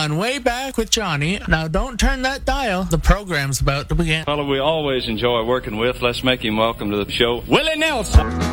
on Way Back with Johnny. Now don't turn that dial. The program's about to begin. Fellow we always enjoy working with. Let's make him welcome to the show, Willie Nelson.